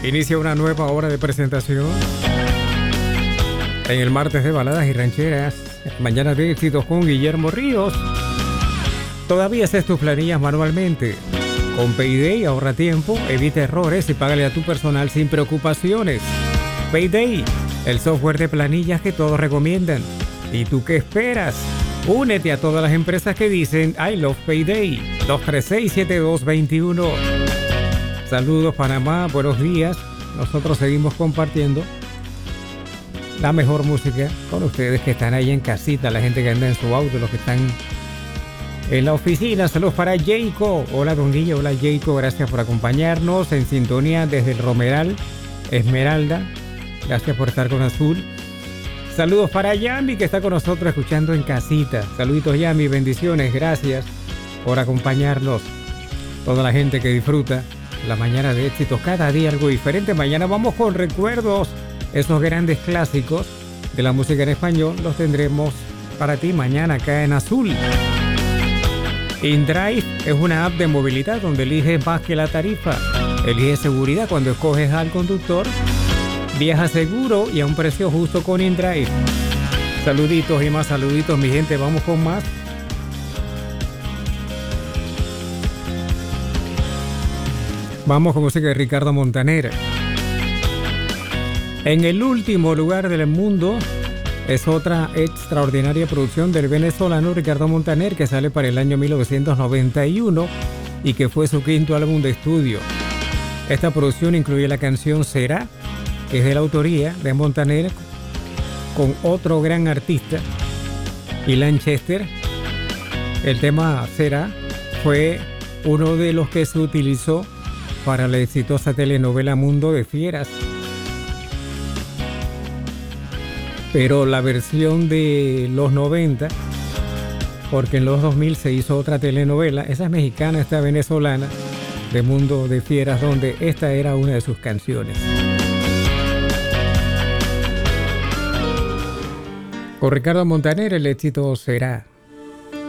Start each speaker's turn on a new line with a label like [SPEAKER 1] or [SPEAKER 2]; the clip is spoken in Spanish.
[SPEAKER 1] Inicia una nueva hora de presentación en el martes de baladas y rancheras. Mañana de éxitos con Guillermo Ríos. Todavía haces tus planillas manualmente. Con Payday ahorra tiempo, evita errores y págale a tu personal sin preocupaciones. Payday, el software de planillas que todos recomiendan. ¿Y tú qué esperas? Únete a todas las empresas que dicen I love Payday. 236-7221. Saludos Panamá, buenos días. Nosotros seguimos compartiendo la mejor música con ustedes que están ahí en casita, la gente que anda en su auto, los que están en la oficina. Saludos para Jayco. Hola Don Guillo, hola Jayco, gracias por acompañarnos en sintonía desde el Romeral, Esmeralda. Gracias por estar con Azul. Saludos para Yami que está con nosotros escuchando en casita. Saluditos Yami, bendiciones, gracias por acompañarnos. Toda la gente que disfruta la mañana de éxitos, cada día algo diferente. Mañana vamos con recuerdos, esos grandes clásicos de la música en español, los tendremos para ti mañana acá en Azul. InDrive es una app de movilidad donde eliges más que la tarifa. Elige seguridad cuando escoges al conductor. Viaja seguro y a un precio justo con InDrive. Saluditos y más saluditos, mi gente. Vamos con más. Vamos con música de Ricardo Montaner. En el último lugar del mundo es otra extraordinaria producción del venezolano Ricardo Montaner que sale para el año 1991 y que fue su quinto álbum de estudio. Esta producción incluye la canción Será, que es de la autoría de Montaner con otro gran artista, Ilan Chester. El tema Será fue uno de los que se utilizó para la exitosa telenovela Mundo de Fieras. Pero la versión de los 90, porque en los 2000 se hizo otra telenovela, esa es mexicana, esta venezolana, de Mundo de Fieras, donde esta era una de sus canciones. Con Ricardo Montaner, el éxito Será.